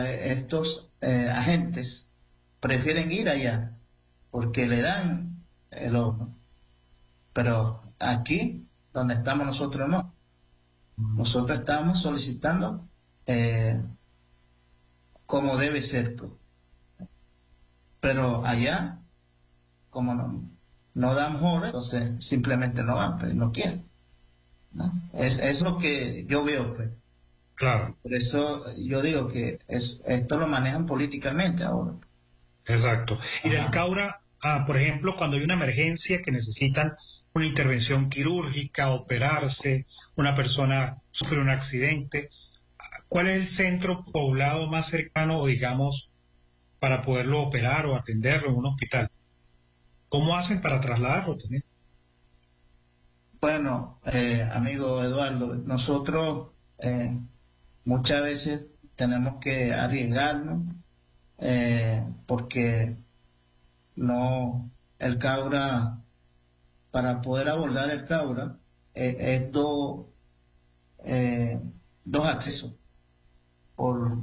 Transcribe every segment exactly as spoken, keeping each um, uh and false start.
estos eh, agentes prefieren ir allá porque le dan el ojo. Pero aquí, donde estamos nosotros, no. Nosotros estamos solicitando eh, como debe ser, pues. Pero allá, como no, no dan horas, entonces simplemente no van, pues, no quieren, ¿no? Es, es lo que yo veo, pues. Claro, Por eso yo digo que es, esto lo manejan políticamente ahora. exacto. Y del Ajá. Caura, ah, por ejemplo, cuando hay una emergencia que necesitan una intervención quirúrgica, operarse, una persona sufre un accidente, ¿cuál es el centro poblado más cercano o digamos para poderlo operar o atenderlo en un hospital? ¿Cómo hacen para trasladarlo también? Bueno, eh, amigo Eduardo, nosotros eh, muchas veces tenemos que arriesgarnos eh, porque no, el Caura, para poder abordar el Caura, eh, es do- eh, dos accesos, por,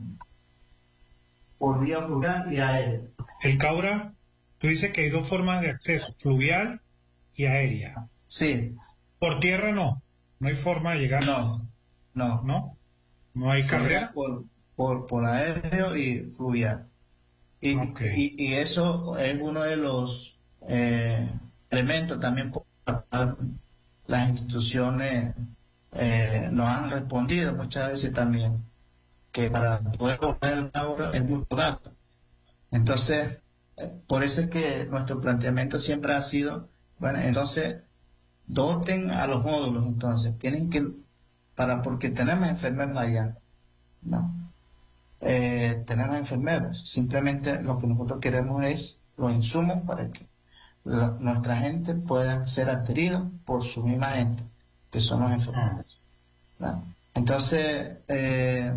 por vía fluvial y aérea. El Caura, tú dices que hay dos formas de acceso, fluvial y aérea. Sí, Por tierra no, no hay forma de llegar, no, no. ¿no? No hay Sería carrera. por, por, por aéreo y fluvial. Y, Ok. y, y eso es uno de los eh, elementos también por los cuales las instituciones eh, nos han respondido muchas veces también, que para poder volver el ahorro es mucho gasto. Entonces, eh, por eso es que nuestro planteamiento siempre ha sido, bueno, entonces, doten a los módulos, entonces, tienen que, para, porque tenemos enfermeros allá, ¿no? Eh, tenemos enfermeros, simplemente lo que nosotros queremos es los insumos para que la- nuestra gente pueda ser atendido por su misma gente, que son los Ah, enfermeros, ¿no? Entonces, eh,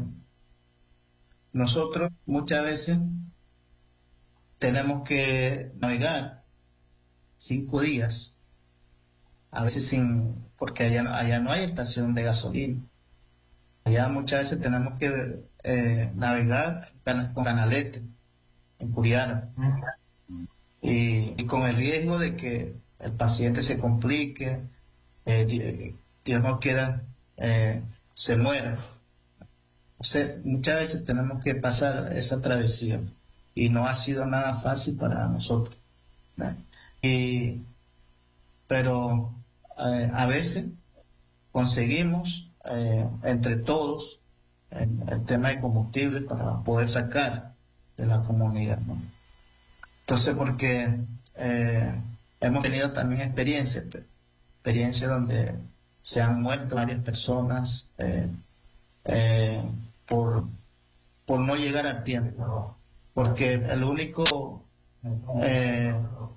nosotros muchas veces tenemos que navegar cinco días, a veces sin, porque allá, no- allá no hay estación de gasolina. Allá muchas veces tenemos que eh, navegar can- con canalete en Curiara. mm, Y, y con el riesgo de que el paciente se complique, eh, di- Dios no quiera, eh, se muera. O sea, muchas veces tenemos que pasar esa travesía y no ha sido nada fácil para nosotros, ¿no? Y, pero eh, a veces conseguimos eh, entre todos el, el tema de combustible para poder sacar de la comunidad, ¿no? Entonces, porque eh, hemos tenido también experiencias, pe- experiencias donde se han muerto varias personas eh, eh, por, por no llegar a tiempo, porque el único eh,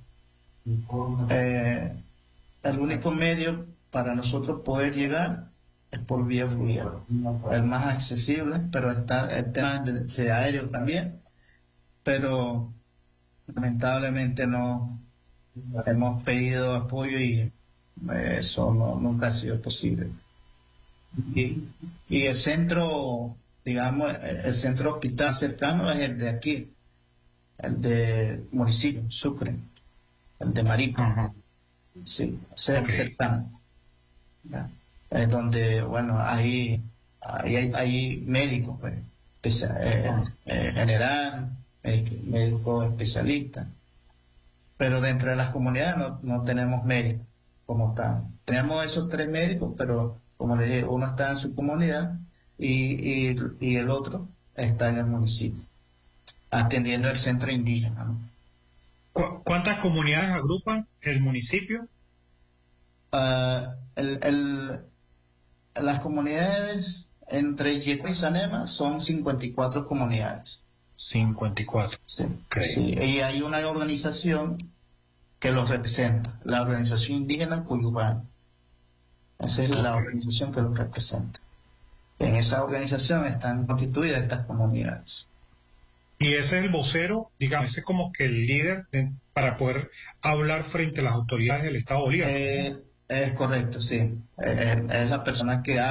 eh, el único medio para nosotros poder llegar es por vía fluvial, el más accesible, pero está el tema de, de aéreo también, pero lamentablemente no hemos pedido apoyo y eso no, nunca ha sido posible. Y, y el centro, digamos, el, el centro hospital cercano es el de aquí, el de municipio, Sucre, el de Marico, ajá, sí, ese es el ok. cercano, ¿ya? Es donde, bueno, ahí, ahí hay, hay médicos, pues, especia- eh, Ah, eh, general, médico, médico especialista, pero dentro de las comunidades no, no tenemos médicos como tal. Tenemos esos tres médicos, pero como les dije, uno está en su comunidad y, y, y el otro está en el municipio, atendiendo el centro indígena, ¿no? ¿cu- ¿Cuántas comunidades agrupan el municipio? Ah, el, el- las comunidades entre Yecua y Sanema son cincuenta y cuatro comunidades. Cincuenta y cuatro. Sí, Ok. sí. Y hay una organización que los representa, la Organización Indígena Cuyubán. Esa es la Ok. organización que los representa. En esa organización están constituidas estas comunidades. Y ese es el vocero, digamos, ese es como que el líder de- para poder hablar frente a las autoridades del Estado Bolívar, por ejemplo. Eh, es correcto, sí. Eh, es la persona que